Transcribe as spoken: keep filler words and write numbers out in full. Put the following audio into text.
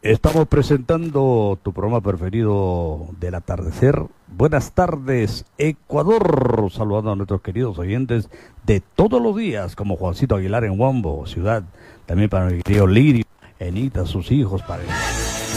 Estamos presentando tu programa preferido del atardecer. Buenas tardes, Ecuador. Saludando a nuestros queridos oyentes de todos los días, como Juancito Aguilar en Huambo, ciudad. También para mi querido Lirio, Enita, sus hijos, para